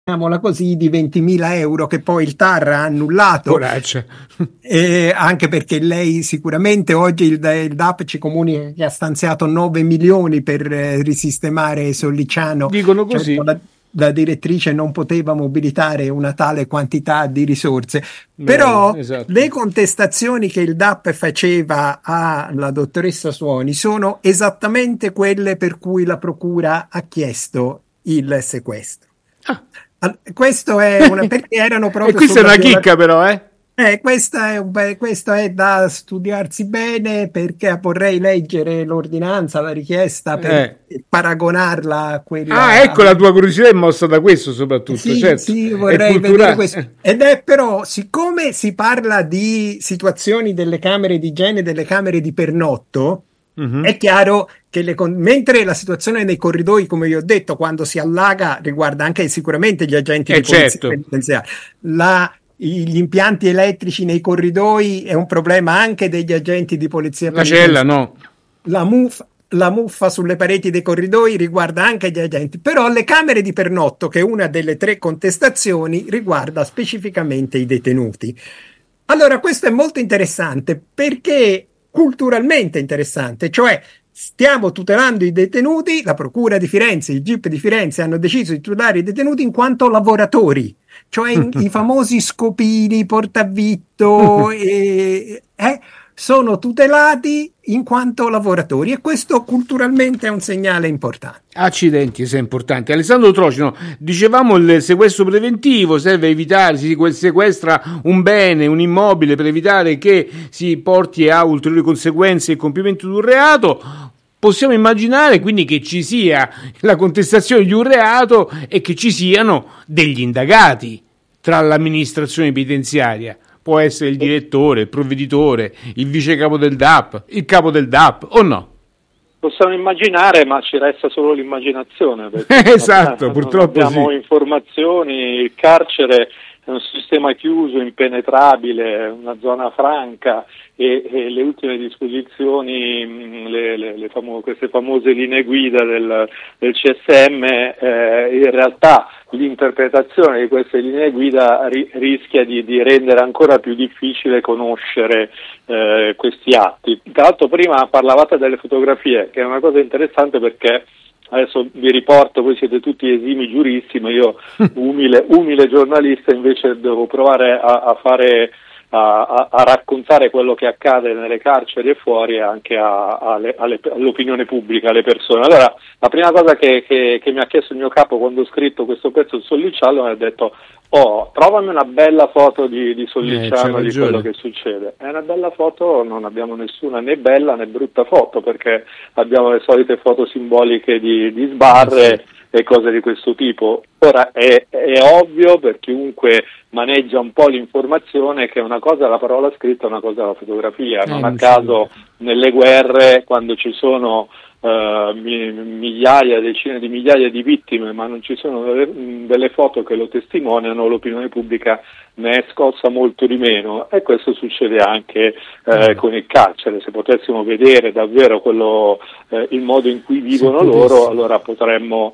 chiamiamola così, di 20.000 euro che poi il TAR ha annullato. Poraccia. Anche perché lei sicuramente oggi il DAP ci comunica che ha stanziato 9 milioni per risistemare Sollicciano. Dicono così. Certo, la direttrice non poteva mobilitare una tale quantità di risorse. Beh, Però esatto. le contestazioni che il DAP faceva alla dottoressa Suoni sono esattamente quelle per cui la procura ha chiesto il sequestro. Questo è perché erano proprio e questa è una chicca però, questo è da studiarsi bene, perché vorrei leggere l'ordinanza, la richiesta per paragonarla a quella. Ecco, la tua curiosità è mossa da questo soprattutto, Sì, certo. sì, vorrei vedere questo. Ed è però, siccome si parla di situazioni delle camere di igiene, delle camere di pernotto, è chiaro che mentre la situazione nei corridoi, come vi ho detto, quando si allaga, riguarda anche sicuramente gli agenti di polizia penitenziaria. Gli impianti elettrici nei corridoi è un problema anche degli agenti di polizia penitenziaria. La cella, no. La muffa sulle pareti dei corridoi riguarda anche gli agenti, però le camere di pernotto, che è una delle 3 contestazioni, riguarda specificamente i detenuti. Allora, questo è molto interessante perché culturalmente interessante, cioè stiamo tutelando i detenuti, la Procura di Firenze, il GIP di Firenze hanno deciso di tutelare i detenuti in quanto lavoratori, cioè i famosi scopini, portavitto, sono tutelati in quanto lavoratori, e questo culturalmente è un segnale importante. Accidenti, se è importante. Alessandro Trocino, dicevamo il sequestro preventivo serve a evitare, si sequestra un bene, un immobile, per evitare che si porti a ulteriori conseguenze il compimento di un reato. Possiamo immaginare quindi che ci sia la contestazione di un reato e che ci siano degli indagati tra l'amministrazione penitenziaria. Può essere il direttore, il provveditore, il vice capo del DAP, il capo del DAP, o no? Possiamo immaginare, ma ci resta solo l'immaginazione. Esatto, purtroppo abbiamo informazioni, il carcere è un sistema chiuso, impenetrabile, una zona franca, e le ultime disposizioni, queste famose linee guida del CSM, in realtà l'interpretazione di queste linee guida rischia di rendere ancora più difficile conoscere questi atti. Tra l'altro prima parlavate delle fotografie, che è una cosa interessante perché adesso vi riporto, voi siete tutti esimi giuristi, ma io umile giornalista invece devo provare a raccontare quello che accade nelle carceri e fuori anche all'opinione pubblica, alle persone. Allora, la prima cosa che mi ha chiesto il mio capo quando ho scritto questo pezzo di Sollicciano mi ha detto: trovami una bella foto di Sollicciano, di quello che succede. È una bella foto, non abbiamo nessuna né bella né brutta foto, perché abbiamo le solite foto simboliche di sbarre e cose di questo tipo. Ora è ovvio per chiunque maneggia un po' l'informazione che una cosa è la parola scritta, una cosa è la fotografia. Non a caso nelle guerre, quando ci sono migliaia, decine di migliaia di vittime, ma non ci sono delle foto che lo testimoniano, l'opinione pubblica ne è scossa molto di meno, e questo succede anche con il carcere. Se potessimo vedere davvero il modo in cui vivono loro, allora potremmo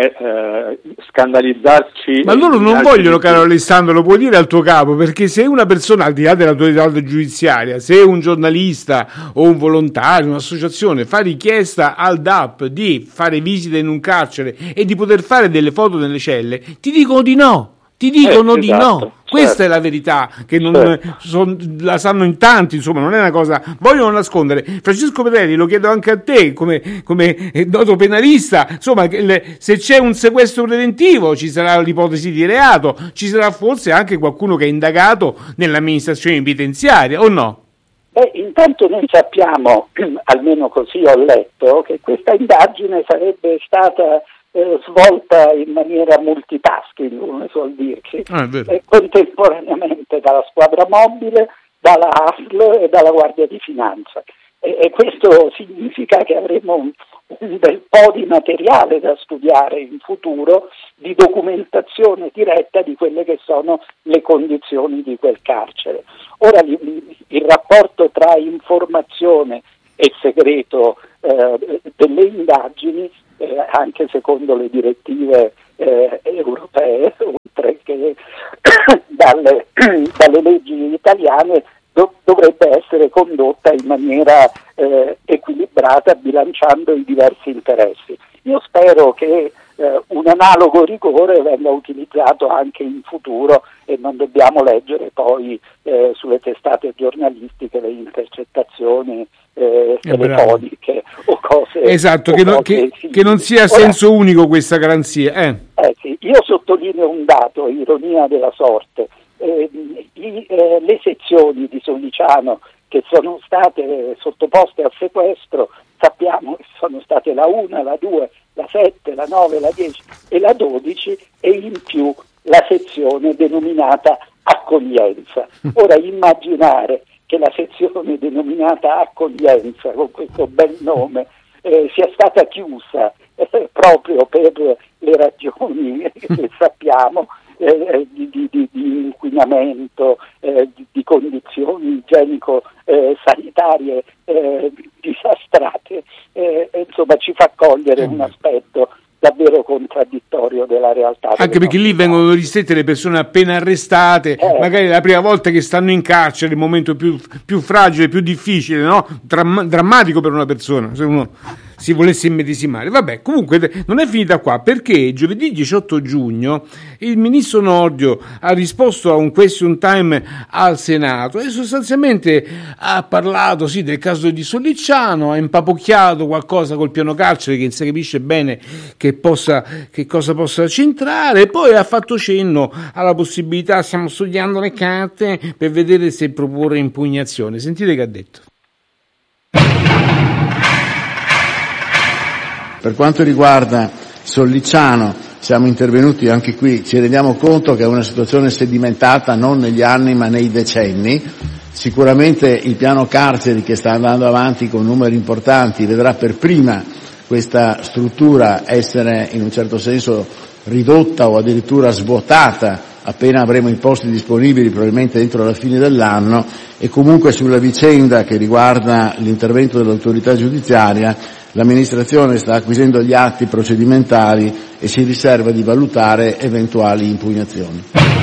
scandalizzarci. Ma loro non vogliono, caro Alessandro, lo puoi dire al tuo capo, perché se una persona, al di là dell'autorità giudiziaria, se un giornalista o un volontario, un'associazione fa richiesta al DAP di fare visite in un carcere e di poter fare delle foto nelle celle, ti dicono di no. Ti dicono di no, questa è la verità, che la sanno in tanti, insomma, non è una cosa, vogliono nascondere. Francesco Petrelli, lo chiedo anche a te, come noto penalista, insomma, se c'è un sequestro preventivo ci sarà l'ipotesi di reato, ci sarà forse anche qualcuno che è indagato nell'amministrazione penitenziaria, o no? Intanto noi sappiamo, almeno così ho letto, che questa indagine sarebbe stata svolta in maniera multitasking, come suol dirci, contemporaneamente dalla squadra mobile, dalla ASL e dalla Guardia di Finanza, e questo significa che avremo un bel po' di materiale da studiare in futuro, di documentazione diretta di quelle che sono le condizioni di quel carcere. Ora il rapporto tra informazione e segreto delle indagini, anche secondo le direttive europee, dalle leggi italiane dovrebbe essere condotta in maniera equilibrata, bilanciando i diversi interessi. Io spero che un analogo rigore venga utilizzato anche in futuro e non dobbiamo leggere poi sulle testate giornalistiche le intercettazioni telefoniche o cose. Esatto, che non sia a senso unico questa garanzia. Sì, io sottolineo un dato, ironia della sorte. Le sezioni di Sollicciano che sono state sottoposte al sequestro, sappiamo che sono state la 1, la 2, la 7, la 9, la 10 e la 12 e in più la sezione denominata accoglienza. Ora immaginare che la sezione denominata accoglienza, con questo bel nome, sia stata chiusa proprio per le ragioni che sappiamo, di inquinamento, di condizioni igienico-sanitarie disastrate, insomma ci fa cogliere un aspetto davvero contraddittorio della realtà. Anche perché lì vengono ristrette le persone appena arrestate, magari la prima volta che stanno in carcere, il momento più fragile, più difficile, no? Drammatico per una persona, se uno si volesse immedesimare. Vabbè, comunque non è finita qua, perché giovedì 18 giugno il ministro Nordio ha risposto a un question time al Senato e sostanzialmente ha parlato del caso di Sollicciano, ha impapocchiato qualcosa col piano carcere che non si capisce bene che cosa possa centrare, e poi ha fatto cenno alla possibilità, stiamo studiando le carte per vedere se proporre impugnazione. Sentite che ha detto. Per quanto riguarda Sollicciano, siamo intervenuti anche qui, ci rendiamo conto che è una situazione sedimentata non negli anni ma nei decenni. Sicuramente il piano carceri, che sta andando avanti con numeri importanti, vedrà per prima questa struttura essere in un certo senso ridotta o addirittura svuotata appena avremo i posti disponibili, probabilmente entro la fine dell'anno. E comunque sulla vicenda che riguarda l'intervento dell'autorità giudiziaria, l'amministrazione sta acquisendo gli atti procedimentali e si riserva di valutare eventuali impugnazioni.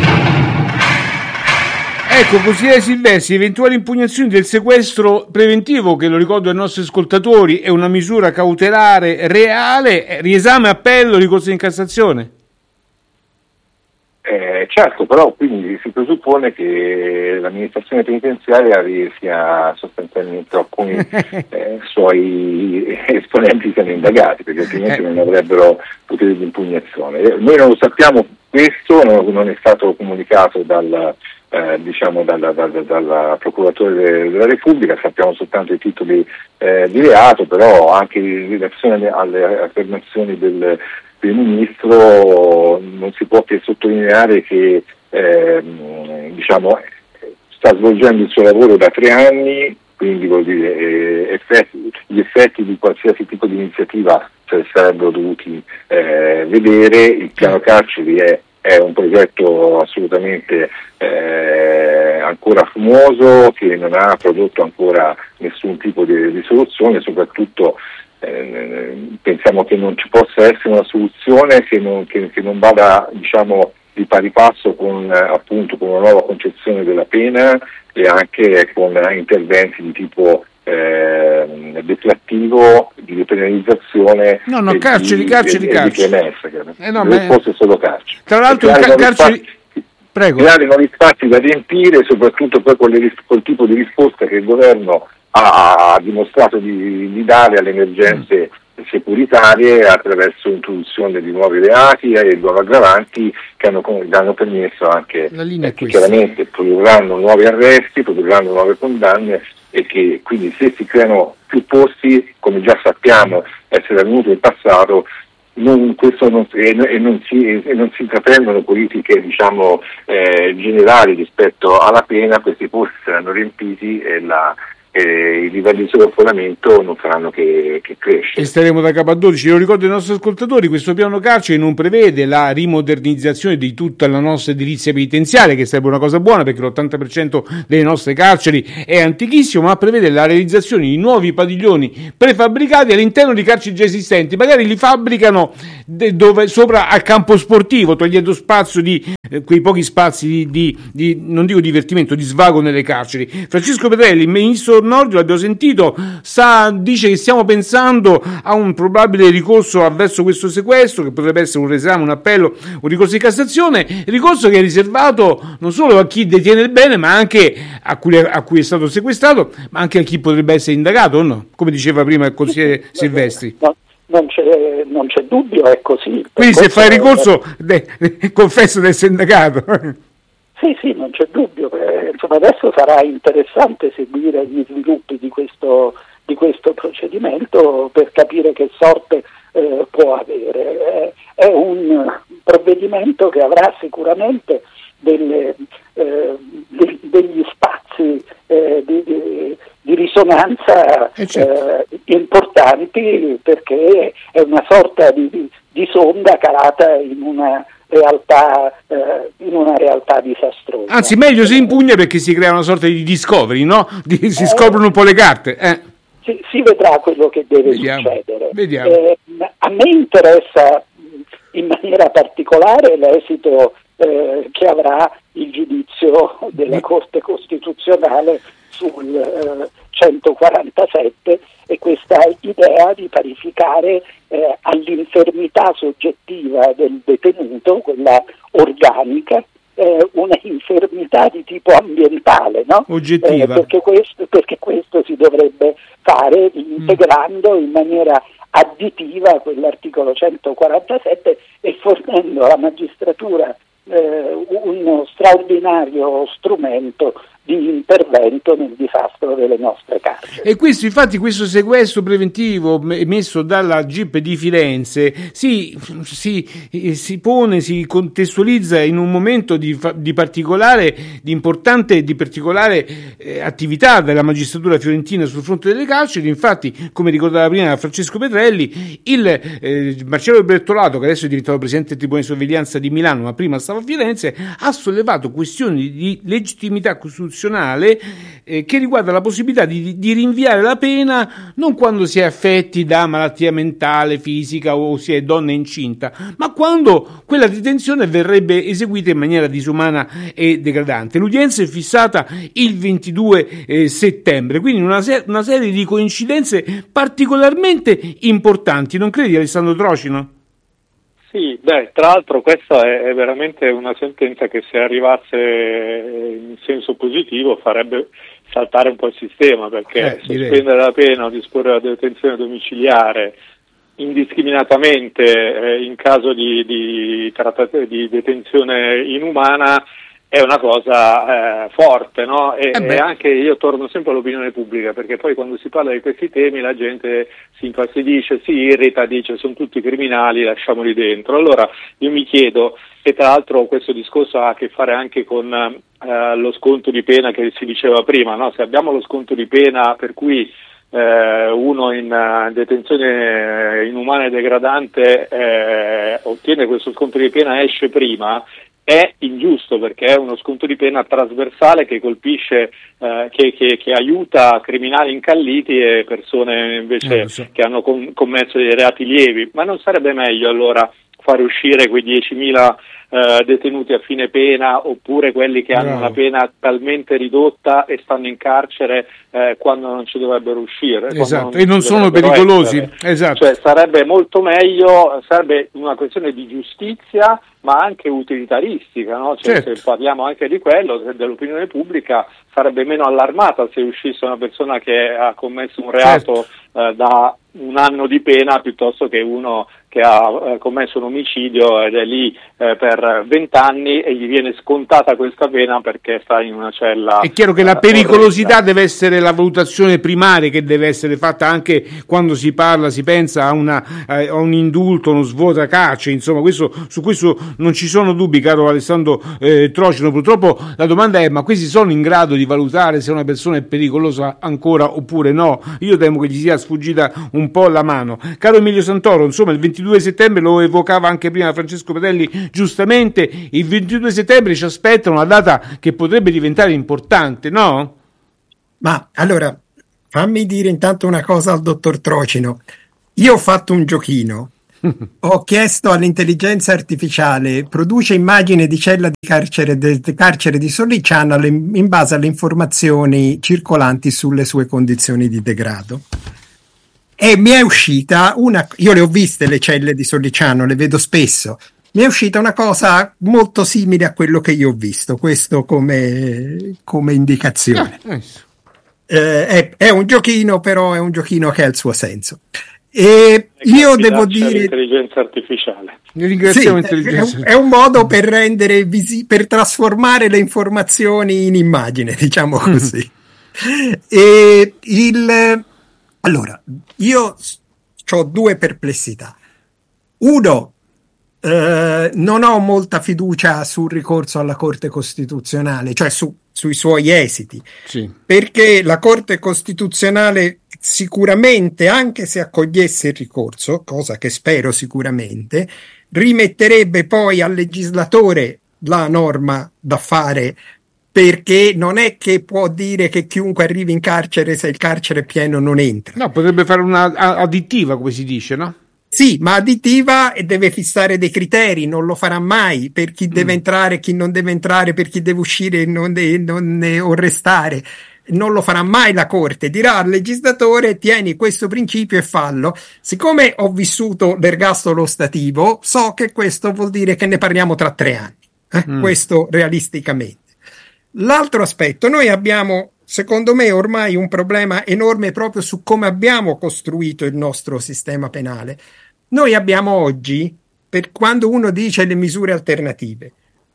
Ecco, consigliere Silvestri, eventuali impugnazioni del sequestro preventivo, che lo ricordo ai nostri ascoltatori è una misura cautelare reale, riesame, appello, ricorso in Cassazione? Certo, però quindi si presuppone che l'amministrazione penitenziaria sia sostanzialmente alcuni suoi esponenti siano indagati, perché altrimenti non avrebbero poteri di impugnazione. Noi non lo sappiamo, questo non è stato comunicato dal procuratore della Repubblica, sappiamo soltanto i titoli di reato, però anche in relazione alle affermazioni del ministro non si può che sottolineare che sta svolgendo il suo lavoro da 3 anni, quindi vuol dire gli effetti di qualsiasi tipo di iniziativa sarebbero dovuti vedere. Il piano carceri è un progetto assolutamente ancora fumoso, che non ha prodotto ancora nessun tipo di soluzione, soprattutto pensiamo che non ci possa essere una soluzione che non vada di pari passo con una nuova concezione della pena e anche con interventi di tipo deflattivo, di depenalizzazione, carceri. di clemenza. Fosse solo carceri. Tra l'altro carceri. Prego. Creare nuovi spazi da riempire, soprattutto poi col tipo di risposta che il governo ha dimostrato di dare alle emergenze securitarie attraverso l'introduzione di nuovi reati e nuovi aggravanti che hanno permesso anche che chiaramente produrranno nuovi arresti, produrranno nuove condanne, e che quindi se si creano più posti, come già sappiamo essere avvenuto in passato, non si intraprendono politiche generali rispetto alla pena, questi posti saranno riempiti e i livelli di sovraffollamento non faranno che crescere. E staremo da capo a 12. Lo ricordo ai nostri ascoltatori, questo piano carceri non prevede la rimodernizzazione di tutta la nostra edilizia penitenziaria, che sarebbe una cosa buona perché l'80% delle nostre carceri è antichissimo, ma prevede la realizzazione di nuovi padiglioni prefabbricati all'interno di carceri già esistenti. Magari li fabbricano dove sopra al campo sportivo, togliendo spazio di quei pochi spazi di non dico divertimento, di svago nelle carceri. Francesco Petrelli, il ministro Nordio, l'abbiamo sentito, dice che stiamo pensando a un probabile ricorso avverso questo sequestro, che potrebbe essere un resame, un appello, un ricorso di Cassazione, ricorso che è riservato non solo a chi detiene il bene, ma anche a cui è stato sequestrato, ma anche a chi potrebbe essere indagato, o no? Come diceva prima il consigliere Silvestri. Non c'è dubbio, è così. Quindi se fai ricorso confesso di essere indagato. Sì, non c'è dubbio. Insomma, adesso sarà interessante seguire gli sviluppi di questo procedimento per capire che sorte può avere. È un provvedimento che avrà sicuramente degli spazi di risonanza importanti, perché è una sorta di sonda calata in una realtà disastrosa. Anzi, meglio si impugna, perché si crea una sorta di discovery, no? Si scoprono un po' le carte. Si vedrà quello che deve succedere. Vediamo. A me interessa in maniera particolare l'esito che avrà il giudizio della Corte Costituzionale sul 147, e questa idea di parificare all'infermità soggettiva del detenuto, quella organica, una infermità di tipo ambientale, no? Oggettiva. Perché questo si dovrebbe fare integrando in maniera additiva quell'articolo 147 e fornendo alla magistratura uno straordinario strumento di intervento nel disastro delle nostre carceri. E questo sequestro preventivo emesso dalla GIP di Firenze si pone, si contestualizza in un momento di importante attività della magistratura fiorentina sul fronte delle carceri. Infatti, come ricordava prima Francesco Petrelli, il Marcello Bertolato, che adesso è diventato presidente del Tribunale di Sorveglianza di Milano, ma prima stava a Firenze, ha sollevato questioni di legittimità costituzionale che riguarda la possibilità di rinviare la pena non quando si è affetti da malattia mentale, fisica o si è donna incinta, ma quando quella detenzione verrebbe eseguita in maniera disumana e degradante. L'udienza è fissata il 22 settembre, quindi una serie di coincidenze particolarmente importanti, non credi, Alessandro Trocino? Sì, tra l'altro questa è veramente una sentenza che, se arrivasse in senso positivo, farebbe saltare un po' il sistema, perché sospendere la pena o disporre la detenzione domiciliare indiscriminatamente in caso di detenzione inumana è una cosa forte, no? E anche io torno sempre all'opinione pubblica, perché poi quando si parla di questi temi la gente si infastidisce, si irrita, dice sono tutti criminali, lasciamoli dentro. Allora io mi chiedo, e tra l'altro questo discorso ha a che fare anche con lo sconto di pena che si diceva prima, no? Se abbiamo lo sconto di pena per cui uno in detenzione inumana e degradante ottiene questo sconto di pena, esce prima, è ingiusto, perché è uno sconto di pena trasversale che colpisce, che aiuta criminali incalliti e persone invece che hanno commesso dei reati lievi. Ma non sarebbe meglio allora fare uscire quei 10.000 detenuti a fine pena, oppure quelli che hanno una pena talmente ridotta e stanno in carcere quando non ci dovrebbero uscire, e non sono pericolosi, Cioè sarebbe molto meglio, sarebbe una questione di giustizia ma anche utilitaristica, no? Cioè, se parliamo anche di quello, dell'opinione pubblica sarebbe meno allarmata se uscisse una persona che ha commesso un reato da un anno di pena, piuttosto che uno che ha commesso un omicidio ed è lì per 20 anni e gli viene scontata questa pena perché sta in una cella. È chiaro che la pericolosità deve essere la valutazione primaria che deve essere fatta anche quando si pensa a un indulto, uno svuota carcere, insomma, su questo non ci sono dubbi, caro Alessandro Trocino. Purtroppo la domanda è: ma questi sono in grado di valutare se una persona è pericolosa ancora oppure no? Io temo che gli sia sfuggita un po' la mano. Caro Emilio Santoro, insomma, il 22 settembre lo evocava anche prima Francesco Petrelli giustamente, il 22 settembre ci aspetta una data che potrebbe diventare importante, no? Ma allora, fammi dire intanto una cosa al dottor Trocino. Io ho fatto un giochino. Ho chiesto all'intelligenza artificiale, produce immagine di cella di carcere del carcere di Sollicciano in base alle informazioni circolanti sulle sue condizioni di degrado. E mi è uscita io le ho viste le celle di Sollicciano, le vedo spesso, mi è uscita una cosa molto simile a quello che io ho visto, questo come indicazione. È un giochino, però è un giochino che ha il suo senso. E io devo dire l'intelligenza artificiale. Ringraziamo è un modo per rendere per trasformare le informazioni in immagine, diciamo così. Allora, io ho due perplessità. Uno, non ho molta fiducia sul ricorso alla Corte Costituzionale, cioè sui suoi esiti, sì. Perché la Corte Costituzionale sicuramente, anche se accogliesse il ricorso, cosa che spero sicuramente, rimetterebbe poi al legislatore la norma da fare, perché non è che può dire che chiunque arrivi in carcere, se il carcere è pieno, non entra. No, potrebbe fare una additiva, come si dice, no? Sì, ma additiva, e deve fissare dei criteri, non lo farà mai per chi deve entrare, chi non deve entrare, per chi deve uscire o restare. Non lo farà mai la Corte, dirà al legislatore: tieni questo principio e fallo. Siccome ho vissuto l'ergastolo ostativo, so che questo vuol dire che ne parliamo tra 3 anni, questo realisticamente. L'altro aspetto, noi abbiamo, secondo me, ormai un problema enorme proprio su come abbiamo costruito il nostro sistema penale. Noi abbiamo oggi, per quando uno dice le misure alternative,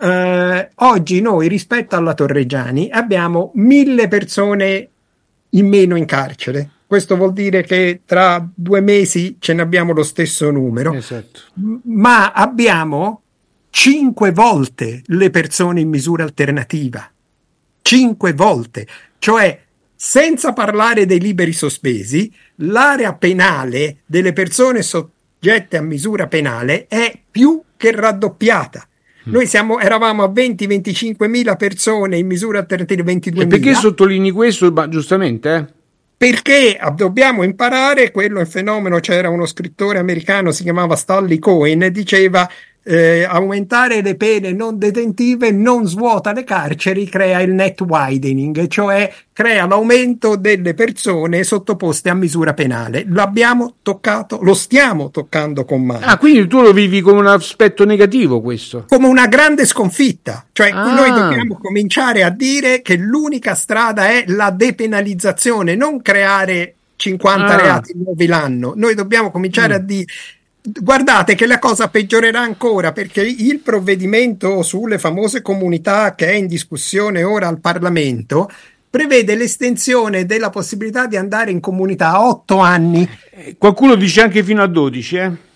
oggi noi rispetto alla Torreggiani abbiamo 1000 persone in meno in carcere. Questo vuol dire che tra 2 mesi ce ne abbiamo lo stesso numero. Esatto. Ma abbiamo 5 volte le persone in misura alternativa. 5 volte. Cioè, senza parlare dei liberi sospesi, l'area penale delle persone soggette a misura penale è più che raddoppiata. Noi eravamo a 20-25 mila persone in misura alternativa, 22 mila. E perché sottolinei questo? Giustamente, Perché dobbiamo imparare, quello è il fenomeno, c'era uno scrittore americano, si chiamava Stanley Cohen, diceva: aumentare le pene non detentive non svuota le carceri, crea il net widening, cioè crea l'aumento delle persone sottoposte a misura penale. L'abbiamo toccato, lo stiamo toccando con mano. Quindi tu lo vivi come un aspetto negativo, questo? Come una grande sconfitta. Cioè noi dobbiamo cominciare a dire che l'unica strada è la depenalizzazione, non creare 50 reati nuovi l'anno. Noi dobbiamo cominciare a dire: guardate che la cosa peggiorerà ancora, perché il provvedimento sulle famose comunità che è in discussione ora al Parlamento prevede l'estensione della possibilità di andare in comunità a 8 anni. Qualcuno dice anche fino a 12,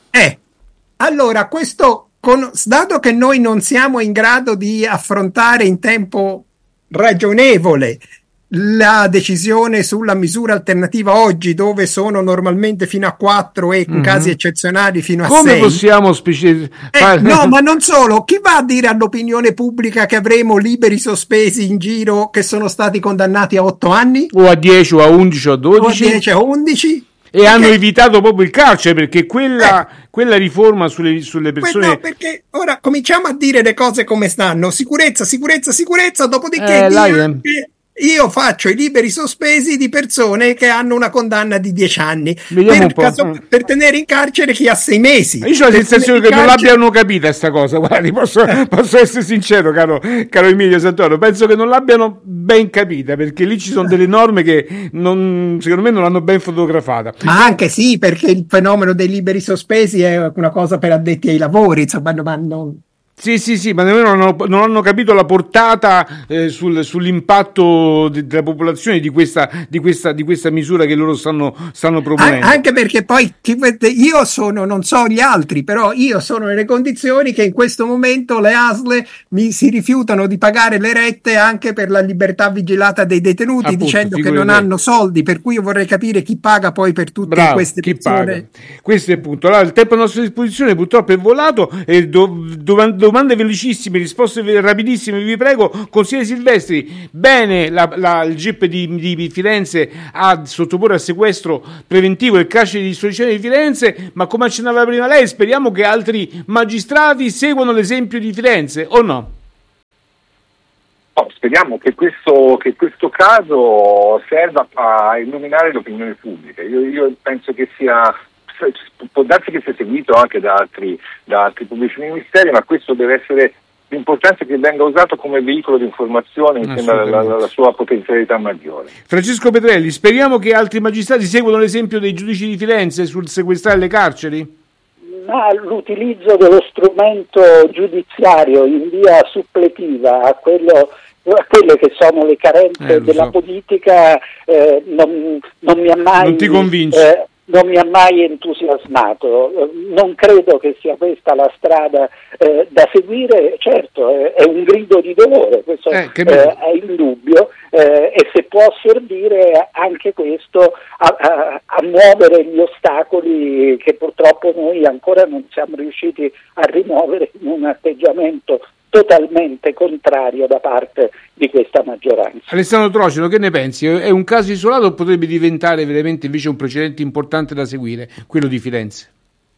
Allora, questo, dato che noi non siamo in grado di affrontare in tempo ragionevole la decisione sulla misura alternativa oggi, dove sono normalmente fino a 4 e in casi eccezionali fino a 6. Come possiamo specificare? No, ma non solo. Chi va a dire all'opinione pubblica che avremo liberi sospesi in giro che sono stati condannati a 8 anni? O a 10 o a 11 o a 12? O a 10 o 11? E hanno evitato proprio il carcere, perché quella riforma sulle persone... No, perché ora cominciamo a dire le cose come stanno. Sicurezza, dopodiché che io faccio i liberi sospesi di persone che hanno una condanna di 10 anni per tenere in carcere chi ha 6 mesi. Io ho la sensazione che non l'abbiano capita sta cosa. Guardi, posso essere sincero, caro Emilio Santoro, penso che non l'abbiano ben capita, perché lì ci sono delle norme che secondo me non l'hanno ben fotografata. Ma anche sì, perché il fenomeno dei liberi sospesi è una cosa per addetti ai lavori, insomma, Sì, ma nemmeno non hanno capito la portata sull'impatto della popolazione di questa misura che loro stanno proponendo. Anche perché poi non so gli altri, però io sono nelle condizioni che in questo momento le ASL si rifiutano di pagare le rette anche per la libertà vigilata dei detenuti, appunto, dicendo che non hanno soldi, per cui io vorrei capire chi paga poi per tutte queste persone. Paga. Questo è il punto. Allora, il tempo a nostra disposizione purtroppo è volato e domande velocissime, risposte rapidissime, vi prego. Consigliere Silvestri, bene il GIP di Firenze a sottoporre a sequestro preventivo il carcere di istruzione di Firenze, ma come accennava prima lei, speriamo che altri magistrati seguano l'esempio di Firenze, o no? No, speriamo che questo caso serva a illuminare l'opinione pubblica. Io penso che può darsi che sia seguito anche da altri pubblici ministeri, ma questo deve essere l'importante, che venga usato come veicolo di informazione insieme alla sua potenzialità maggiore. Francesco Petrelli, speriamo che altri magistrati seguano l'esempio dei giudici di Firenze sul sequestrare le carceri? Ma l'utilizzo dello strumento giudiziario in via suppletiva a quelle che sono le carenze della politica non mi ha mai... Non ti convince? Non mi ha mai entusiasmato, non credo che sia questa la strada da seguire. Certo, è un grido di dolore, questo è indubbio, e se può servire anche questo a muovere gli ostacoli che purtroppo noi ancora non siamo riusciti a rimuovere in un atteggiamento totalmente contrario da parte di questa maggioranza. Alessandro Trocino, che ne pensi? È un caso isolato o potrebbe diventare veramente invece un precedente importante da seguire, quello di Firenze?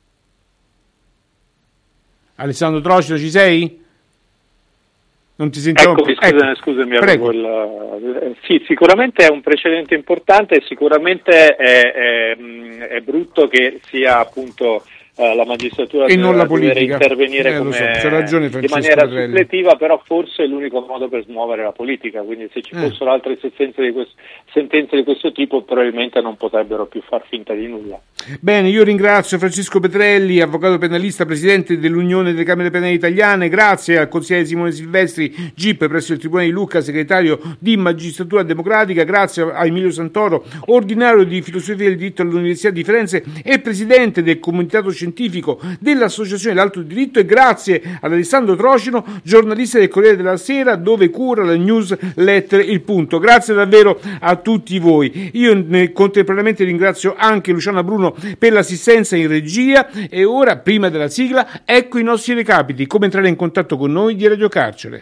Alessandro Trocino, ci sei? Non ti sentiamo. Scusami, sì, sicuramente è un precedente importante e sicuramente è brutto che sia appunto la magistratura e non la politica intervenire c'è ragione, in maniera suppletiva, però forse è l'unico modo per smuovere la politica, quindi se ci fossero altre sentenze di questo tipo probabilmente non potrebbero più far finta di nulla. Bene, io ringrazio Francesco Petrelli, avvocato penalista, presidente dell'Unione delle Camere Penali Italiane, grazie al consigliere Simone Silvestri, GIP presso il Tribunale di Lucca, segretario di Magistratura Democratica, grazie a Emilio Santoro, ordinario di filosofia del diritto all'Università di Firenze e presidente del Comitato Scientifico dell'Associazione L'Alto Diritto, e grazie ad Alessandro Trocino, giornalista del Corriere della Sera, dove cura la newsletter Il Punto. Grazie davvero a tutti voi. Io contemporaneamente ringrazio anche Luciana Bruno per l'assistenza in regia, e ora, prima della sigla, ecco i nostri recapiti, come entrare in contatto con noi di Radio Carcere.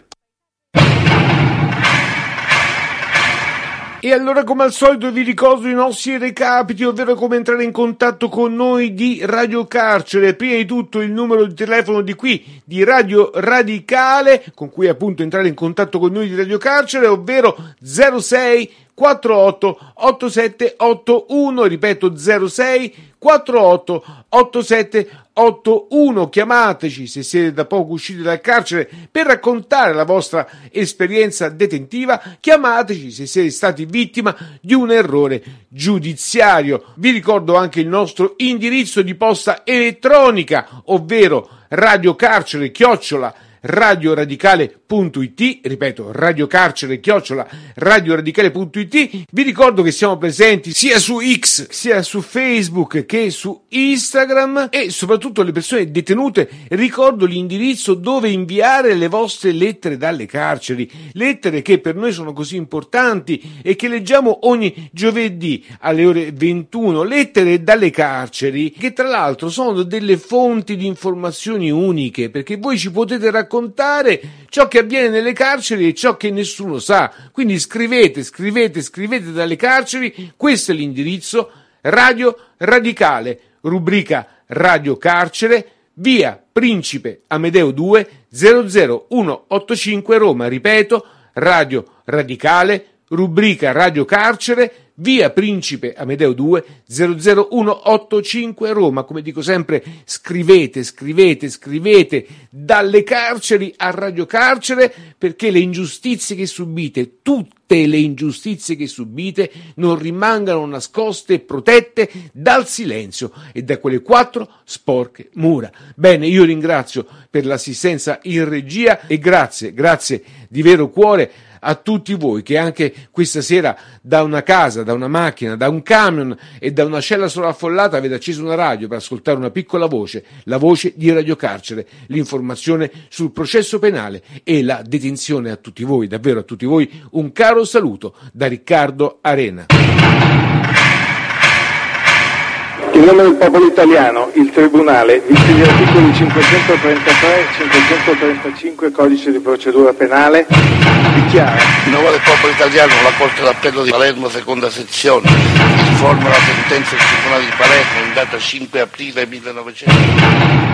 E allora, come al solito, vi ricordo i nostri recapiti, ovvero come entrare in contatto con noi di Radio Carcere. Prima di tutto il numero di telefono di qui, di Radio Radicale, con cui appunto entrare in contatto con noi di Radio Carcere, ovvero 06 48 87 81, ripeto 06 48 87 81. Chiamateci se siete da poco usciti dal carcere per raccontare la vostra esperienza detentiva, chiamateci se siete stati vittima di un errore giudiziario. Vi ricordo anche il nostro indirizzo di posta elettronica, ovvero radiocarcere@radioradicale.it, ripeto, radiocarcere@radioradicale.it. Vi ricordo che siamo presenti sia su X, sia su Facebook che su Instagram, e soprattutto le persone detenute ricordo l'indirizzo dove inviare le vostre lettere dalle carceri, lettere che per noi sono così importanti e che leggiamo ogni giovedì alle ore 21, lettere dalle carceri che tra l'altro sono delle fonti di informazioni uniche, perché voi ci potete raccontare ciò che avviene nelle carceri e ciò che nessuno sa. Quindi scrivete dalle carceri. Questo è l'indirizzo: Radio Radicale, rubrica Radio Carcere, via Principe Amedeo 2 00185 Roma. Ripeto, Radio Radicale, rubrica Radio Carcere, via Principe Amedeo 2 00185 Roma. Come dico sempre, scrivete dalle carceri a Radio Carcere, perché le ingiustizie che subite, tutte le ingiustizie che subite, non rimangano nascoste e protette dal silenzio e da quelle 4 sporche mura. Bene, io ringrazio per l'assistenza in regia e grazie di vero cuore a tutti voi che anche questa sera da una casa, da una macchina, da un camion e da una cella sovraffollata avete acceso una radio per ascoltare una piccola voce, la voce di Radio Carcere, l'informazione sul processo penale e la detenzione. A tutti voi, davvero a tutti voi, un caro saluto da Riccardo Arena. In nome del popolo italiano, il Tribunale, visti gli articoli 533 e 535 Codice di procedura penale, dichiara: in nome del popolo italiano, la Corte d'Appello di Palermo, seconda sezione, informa la sentenza del Tribunale di Palermo in data 5 aprile 1900.